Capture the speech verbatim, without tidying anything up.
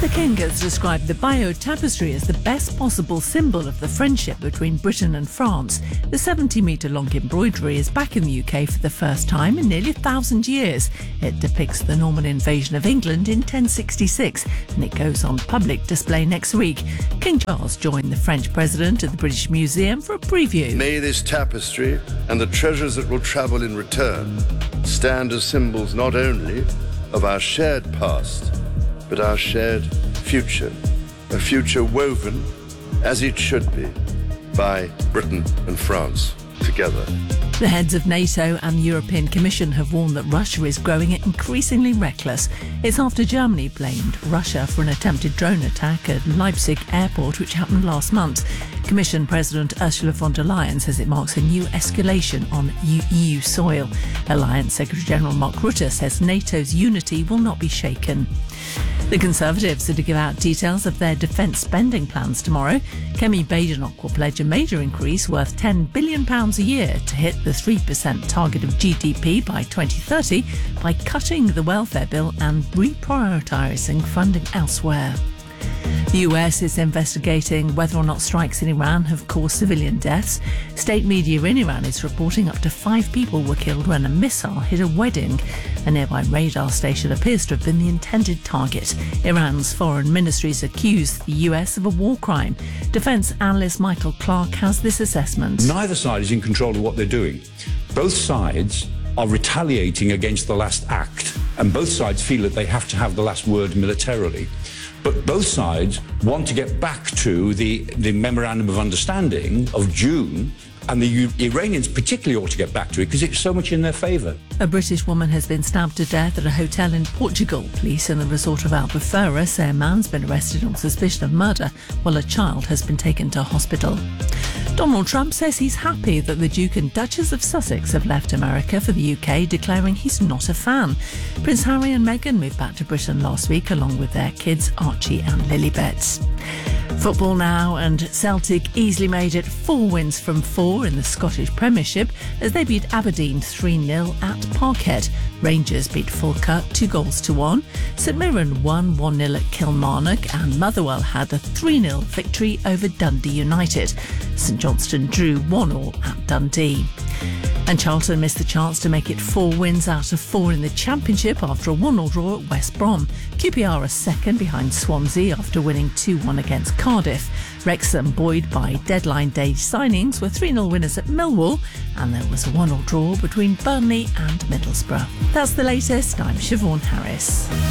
The King has described the Bayeux Tapestry as the best possible symbol of the friendship between Britain and France. The seventy metre long embroidery is back in the U K for the first time in nearly a thousand years. It depicts the Norman invasion of England in ten sixty-six, and it goes on public display next week. King Charles joined the French president at the British Museum for a preview. May this tapestry and the treasures that will travel in return stand as symbols not only of our shared past, but our shared future, a future woven, as it should be, by Britain and France together. The heads of NATO and the European Commission have warned that Russia is growing increasingly reckless. It's after Germany blamed Russia for an attempted drone attack at Leipzig airport, which happened last month. Commission President Ursula von der Leyen says it marks a new escalation on E U soil. Alliance Secretary-General Mark Rutte says NATO's unity will not be shaken. The Conservatives are to give out details of their defence spending plans tomorrow. Kemi Badenoch will pledge a major increase worth ten billion pounds a year to hit the three percent target of G D P by twenty thirty by cutting the welfare bill and reprioritising funding elsewhere. The U S is investigating whether or not strikes in Iran have caused civilian deaths. State media in Iran is reporting up to five people were killed when a missile hit a wedding. A nearby radar station appears to have been the intended target. Iran's foreign ministries accused the U S of a war crime. Defence analyst Michael Clark has this assessment. Neither side is in control of what they're doing. Both sides are retaliating against the last act, and both sides feel that they have to have the last word militarily. But both sides want to get back to the, the Memorandum of Understanding of June, and the U- Iranians particularly ought to get back to it because it's so much in their favour. A British woman has been stabbed to death at a hotel in Portugal. Police in the resort of Albufeira say a man's been arrested on suspicion of murder, while a child has been taken to hospital. Donald Trump says he's happy that the Duke and Duchess of Sussex have left America for the U K, declaring he's not a fan. Prince Harry and Meghan moved back to Britain last week along with their kids Archie and Lilibet. Football now, and Celtic easily made it four wins from four in the Scottish Premiership as they beat Aberdeen three nil at Parkhead. Rangers beat Falkirk two goals to one. St Mirren won one nil at Kilmarnock, and Motherwell had a three nil victory over Dundee United. St Johnstone drew one all at Dundee. And Charlton missed the chance to make it four wins out of four in the Championship after a one nil draw at West Brom. Q P R are second behind Swansea after winning two one against Cardiff. Wrexham, buoyed by deadline day signings, were three nil winners at Millwall, and there was a one nil draw between Burnley and Middlesbrough. That's the latest. I'm Siobhan Harris.